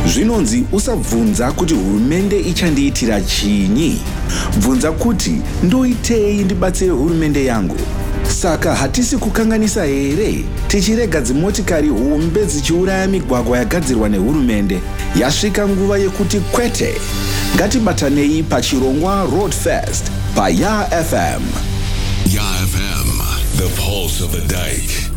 Zvinonzi usabvunza kuti hurumende ichandiitira chinyi. Bvunza kuti ndoitei ndibatsire hurumende yangu. Saka hatisi kukanganisa here tichirega dzimotikari hombe dzichiuraya migwagwa yagadzirwa nehurumende. Yasvika nguva yekuti kwete. Ngatibatanei pachirongwa Road Fest pa YA FM. YA FM, the pulse of the dike.